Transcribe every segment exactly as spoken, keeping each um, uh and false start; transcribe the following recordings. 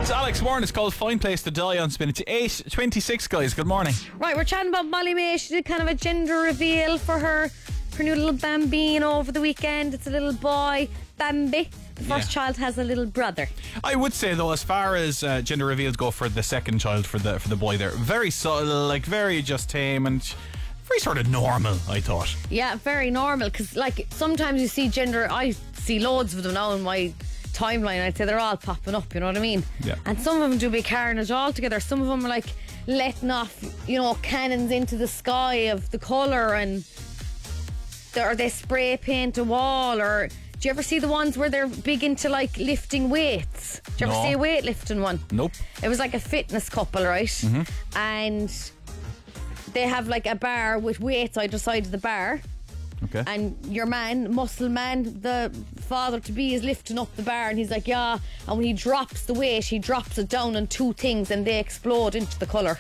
It's Alex Warren. It's called Fine Place to Die on Spin. It's eight twenty-six, guys. Good morning. Right, we're chatting about Molly May. She did kind of a gender reveal for her, her new little Bambino over the weekend. It's a little boy, Bambi. The first yeah. child has a little brother. I would say, though, as far as uh, gender reveals go for the second child, for the for the boy there, very subtle, like very just tame and very sort of normal, I thought. Yeah, very normal, because like sometimes you see gender, I see loads of them now in my timeline. I'd say they're all popping up, you know what I mean? Yeah. And some of them do be carnage altogether. Some of them are like letting off, you know, cannons into the sky of the colour, and or they spray paint a wall. Or do you ever see the ones where they're big into like lifting weights? Do you no. ever see a weightlifting one? Nope. It was like a fitness couple, right? Mm-hmm. And they have like a bar with weights either side of the bar. Okay. And your man, muscle man, the father to be, is lifting up the bar, and he's like, yeah. And when he drops the weight, he drops it down on two things, and they explode into the colour.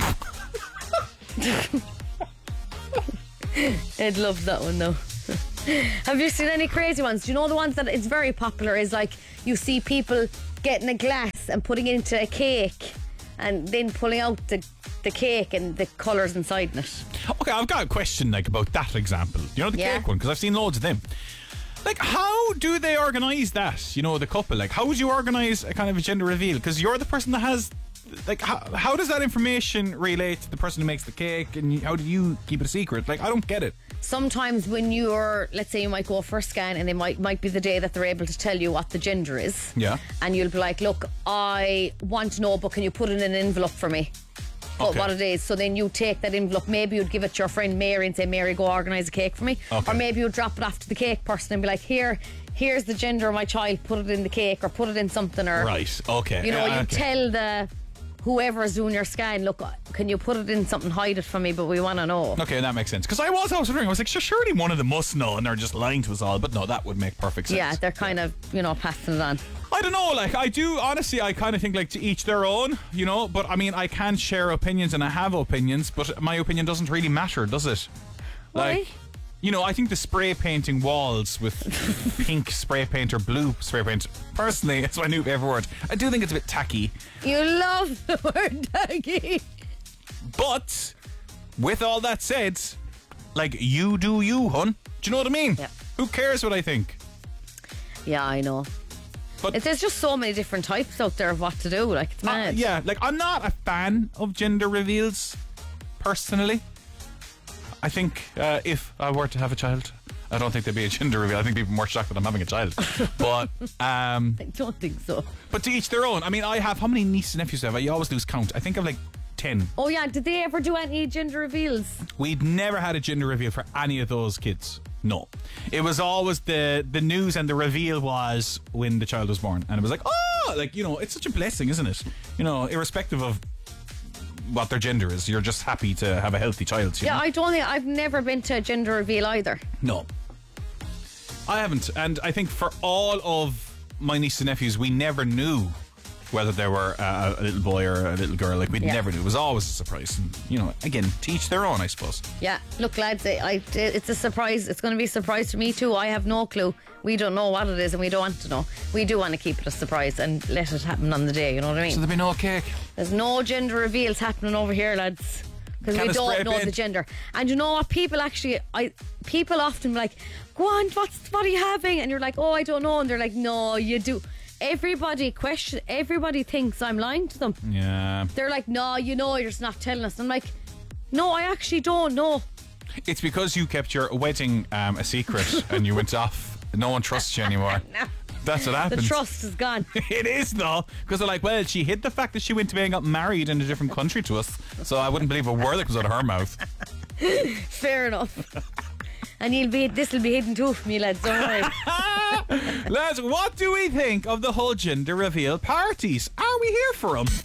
I'd love that one though. Have you seen any crazy ones? Do you know the ones that it's very popular is like you see people getting a glass and putting it into a cake and then pulling out the the cake and the colours inside it. Okay, I've got a question like about that example. You know the yeah. cake one, because I've seen loads of them. Like, how do they organise that? You know, the couple. Like, how would you organise a kind of a gender reveal? Because you're the person that has. Like, how, how does that information relate to the person who makes the cake, and how do you keep it a secret? Like, I don't get it. Sometimes when you're, let's say you might go for a scan, and it might might be the day that they're able to tell you what the gender is. Yeah. And you'll be like, look, I want to know, but can you put it in an envelope for me? But okay. what it is, so then you take that envelope, maybe you'd give it to your friend Mary and say, Mary, go organise a cake for me. Okay. Or maybe you'd drop it off to the cake person and be like, here here's the gender of my child, put it in the cake or put it in something. Or right, okay. You know, uh, you okay. tell the whoever is doing your scan, look, can you put it in something, hide it from me, but we want to know. Okay, that makes sense. Because I was, I was wondering, I was like, sure, surely one of them must know and they're just lying to us all. But no, that would make perfect sense. Yeah, they're kind of, you know, passing it on. I don't know, like, I do, honestly, I kind of think, like, to each their own, you know, but, I mean, I can share opinions and I have opinions, but my opinion doesn't really matter, does it? Why? Like, you know, I think the spray painting walls with pink spray paint or blue spray paint, personally, it's my new favourite word. I do think it's a bit tacky. You love the word tacky. But, with all that said, like, you do you, hun. Do you know what I mean? Yeah. Who cares what I think? Yeah, I know. But it, there's just so many different types out there of what to do. Like, it's mad. Uh, yeah, like, I'm not a fan of gender reveals, personally. I think uh, if I were to have a child, I don't think there'd be a gender reveal. I think people are more shocked that I'm having a child. But um, I don't think so. But to each their own. I mean, I have, how many nieces and nephews do I have? I always lose count. I think I've like ten. Oh yeah, did they ever do any gender reveals? We'd never had a gender reveal for any of those kids. No. It was always the, the news, and the reveal was when the child was born. And it was like, oh, like, you know, it's such a blessing, isn't it? You know, irrespective of what their gender is, you're just happy to have a healthy child. You yeah, know? I don't think, I've never been to a gender reveal either. No. I haven't. And I think for all of my nieces and nephews, we never knew whether they were uh, a little boy or a little girl. Like, we yeah. never knew. It was always a surprise. And, you know, again, to each their own, I suppose. Yeah, look, lads, I, it's a surprise. It's going to be a surprise to me too. I have no clue. We don't know what it is, and we don't want to know. We do want to keep it a surprise and let it happen on the day, you know what I mean? So there'll be no cake? There's no gender reveals happening over here, lads, because we don't know the gender. And you know what? People actually, I people often be like, go on, what's, what are you having? And you're like, oh, I don't know. And they're like, no, you do. Everybody question. Everybody thinks I'm lying to them. Yeah. They're like, no, you know, you're just not telling us. I'm like, no, I actually don't know. It's because you kept your wedding um, a secret and you went off. No one trusts you anymore. No. That's what happens. The trust is gone. It is, though, because they're like, well, she hid the fact that she went to being got married in a different country to us, so I wouldn't believe a word that comes out of her mouth. Fair enough. And you'll be, this will be hidden too from you, lads, don't worry. Lads, what do we think of the whole gender reveal parties? Are we here for them?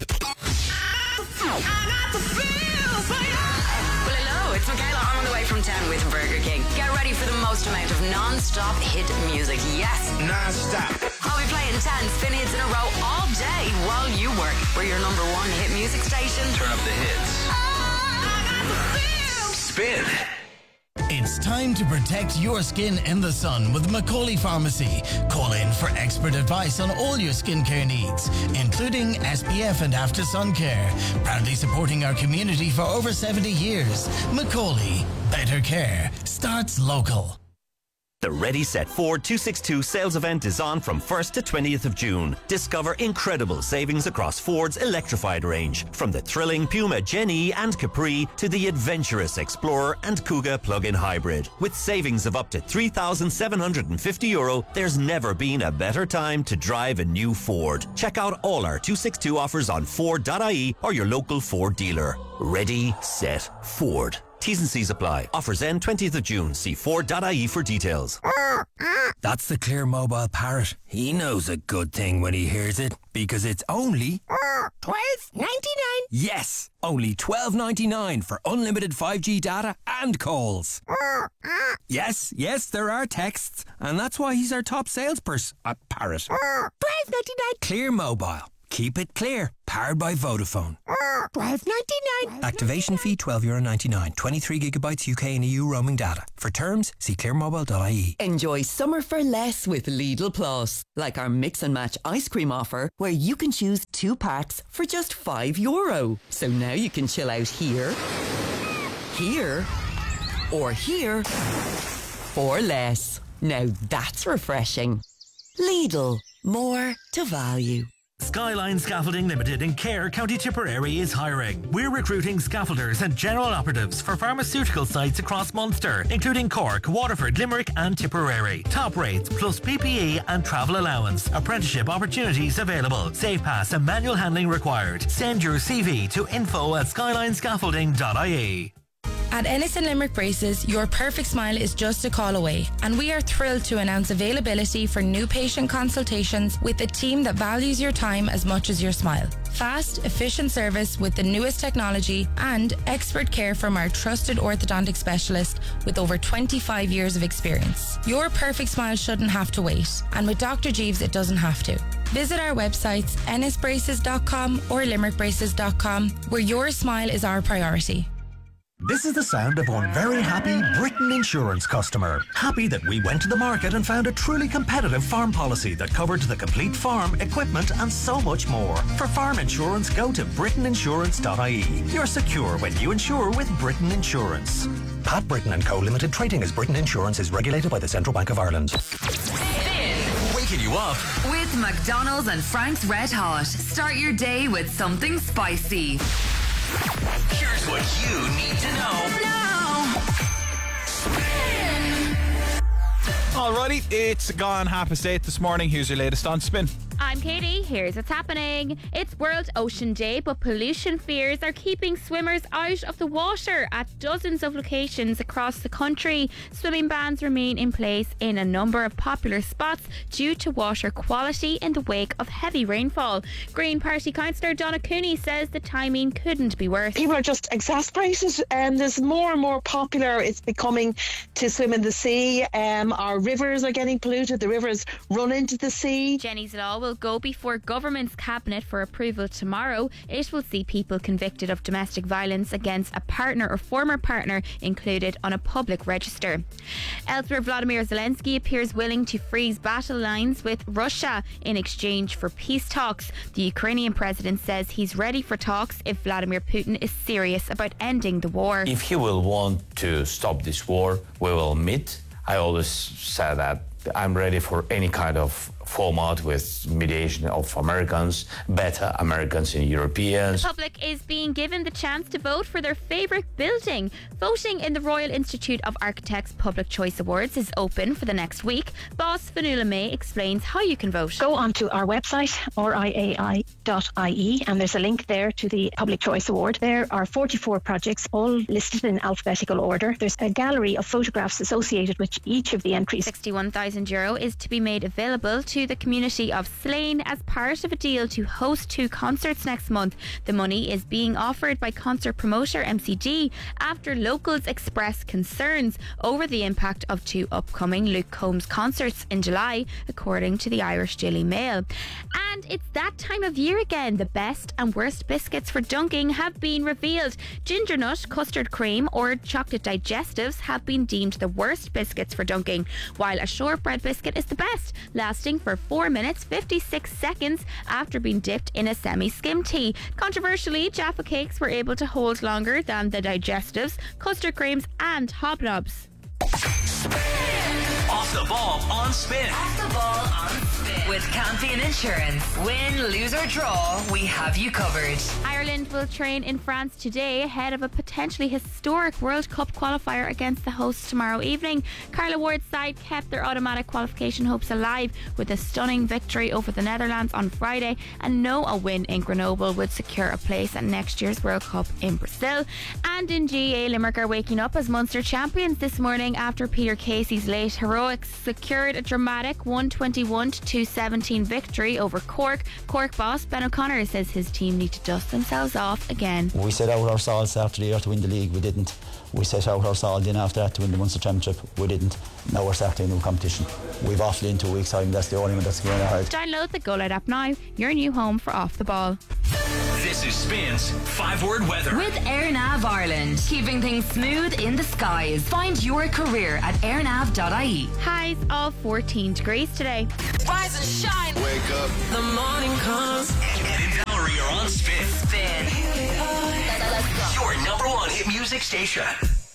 Well, hello, it's Michaela. I'm on the way from town with Burger King. Get ready for the most amount of non-stop hit music. Yes, non-stop. I'll be playing ten spin hits in a row all day while you work. We're your number one hit music station. Turn up the hits. Spin. It's time to protect your skin in the sun with Macaulay Pharmacy. Call in for expert advice on all your skincare needs, including S P F and after sun care. Proudly supporting our community for over seventy years. Macaulay, better care starts local. The Ready Set Ford two sixty-two sales event is on from first to twentieth of June. Discover incredible savings across Ford's electrified range, from the thrilling Puma Gen E and Capri to the adventurous Explorer and Kuga plug-in hybrid. With savings of up to three thousand seven hundred fifty euro, there's never been a better time to drive a new Ford. Check out all our two sixty-two offers on Ford dot I E or your local Ford dealer. Ready, set, Ford. T's and C's apply. Offers end twentieth of June. See Ford dot I E for details. That's the Clear Mobile Parrot. He knows a good thing when he hears it, because it's only twelve ninety-nine. Yes, only twelve ninety-nine for unlimited five G data and calls. Yes, yes, there are texts, and that's why he's our top salesperson. A parrot. twelve ninety-nine. Clear Mobile. Keep it clear. Powered by Vodafone. twelve ninety-nine. Activation fee twelve euro ninety-nine. twenty-three gigabytes U K and E U roaming data. For terms, see clear mobile dot I E. Enjoy summer for less with Lidl Plus. Like our mix and match ice cream offer, where you can choose two packs for just five euro. So now you can chill out here, here, or here for less. Now that's refreshing. Lidl. More to value. Skyline Scaffolding Limited in Cahir, County Tipperary is hiring. We're recruiting scaffolders and general operatives for pharmaceutical sites across Munster, including Cork, Waterford, Limerick and Tipperary. Top rates plus P P E and travel allowance. Apprenticeship opportunities available. Safe pass and manual handling required. Send your C V to info at skyline scaffolding dot I E. At Ennis and Limerick Braces, your perfect smile is just a call away, and we are thrilled to announce availability for new patient consultations with a team that values your time as much as your smile. Fast, efficient service with the newest technology and expert care from our trusted orthodontic specialist with over twenty-five years of experience. Your perfect smile shouldn't have to wait, and with Doctor Jeeves it doesn't have to. Visit our websites ennis braces dot com or limerick braces dot com, where your smile is our priority. This is the sound of one very happy Britain Insurance customer. Happy that we went to the market and found a truly competitive farm policy that covered the complete farm, equipment and so much more. For farm insurance, go to britain insurance dot I E. You're secure when you insure with Britain Insurance. Pat Britain and Co Limited, trading as Britain Insurance, is regulated by the Central Bank of Ireland. Waking you up with McDonald's and Frank's Red Hot. Start your day with something spicy. Here's what you need to know. No. Alrighty, it's gone half past eight this morning. Here's your latest on Spin. I'm Katie. Here's what's happening. It's World Ocean Day, but pollution fears are keeping swimmers out of the water at dozens of locations across the country. Swimming bans remain in place in a number of popular spots due to water quality in the wake of heavy rainfall. Green Party councillor Donna Cooney says the timing couldn't be worse. People are just exasperated, and um, there's more and more popular it's becoming to swim in the sea. Um, our rivers are getting polluted. The rivers run into the sea. Jenny's Law will go before government's cabinet for approval tomorrow. It will see people convicted of domestic violence against a partner or former partner included on a public register. Elsewhere, Vladimir Zelensky appears willing to freeze battle lines with Russia in exchange for peace talks. The Ukrainian president says he's ready for talks if Vladimir Putin is serious about ending the war. If he will want to stop this war, we will meet. I always say that I'm ready for any kind of format with mediation of Americans, better Americans and Europeans. The public is being given the chance to vote for their favourite building. Voting in the Royal Institute of Architects Public Choice Awards is open for the next week. Boss Vanula May explains how you can vote. Go onto our website, r i a i dot I E, and there's a link there to the Public Choice Award. There are forty-four projects, all listed in alphabetical order. There's a gallery of photographs associated with each of the entries. sixty-one thousand euro is to be made available to to the community of Slane as part of a deal to host two concerts next month. The money is being offered by concert promoter M C D after locals express concerns over the impact of two upcoming Luke Combs concerts in July, according to the Irish Daily Mail. And it's that time of year again. The best and worst biscuits for dunking have been revealed. Ginger nut, custard cream or chocolate digestives have been deemed the worst biscuits for dunking, while a shortbread biscuit is the best, lasting for four minutes fifty-six seconds after being dipped in a semi-skim tea. Controversially, Jaffa cakes were able to hold longer than the digestives, custard creams and hobnobs. Off the ball on Spin. Off the ball on Spin. With Campion Insurance. Win, lose or draw, we have you covered. Ireland will train in France today ahead of a potentially historic World Cup qualifier against the hosts tomorrow evening. Carla Ward's side kept their automatic qualification hopes alive with a stunning victory over the Netherlands on Friday, and know a win in Grenoble would secure a place at next year's World Cup in Brazil. And in G A A, Limerick are waking up as Munster champions this morning after Peter Casey's late heroics secured a dramatic one twenty-one to two seventeen victory over Cork. Cork boss Ben O'Connor says his team need to dust themselves off again. We set out our salts after the year to win the league, we didn't. We set out our salt in after that to win the Munster Championship, we didn't. Now we're starting a new competition. We've Offaly in two weeks' time, that's the only one that's going ahead. Download the Go Loud app now, your new home for Off the Ball. This is Spin's five-word weather. With AirNav Ireland, keeping things smooth in the skies. Find your career at airnav dot I E. Highs of fourteen degrees today. Rise and shine. Wake up. The morning comes. Ed and Valerie are on Spin. Spin. Your number one hit music station.